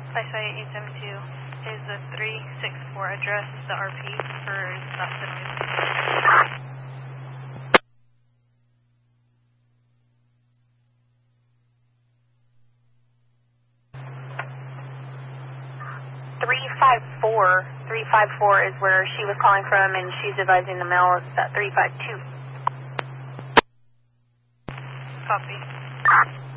558 872 is the 364 address, the RP for stop the noise. 354 is where she was calling from, and she's advising the mail is at 352. Copy.